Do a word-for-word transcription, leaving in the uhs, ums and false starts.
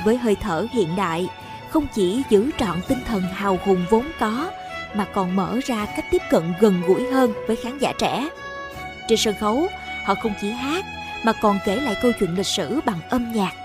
với hơi thở hiện đại, không chỉ giữ trọn tinh thần hào hùng vốn có, mà còn mở ra cách tiếp cận gần gũi hơn với khán giả trẻ. Trên sân khấu, họ không chỉ hát, mà còn kể lại câu chuyện lịch sử bằng âm nhạc.